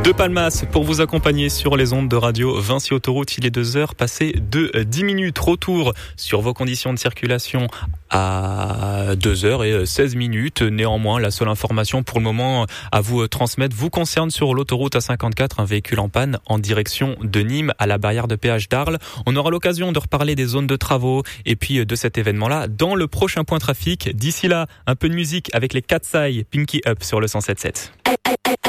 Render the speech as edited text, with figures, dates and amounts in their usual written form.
De Palmas pour vous accompagner sur les ondes de radio Vinci Autoroute. Il est 2h passé de 10 minutes. Retour sur vos conditions de circulation à 2h16. Néanmoins, la seule information pour le moment à vous transmettre vous concerne sur l'autoroute A54, un véhicule en panne en direction de Nîmes à la barrière de péage d'Arles. On aura l'occasion de reparler des zones de travaux et puis de cet événement-là dans le prochain point trafic. D'ici là, un peu de musique avec les Katsai, Pinky Up sur le 107.7.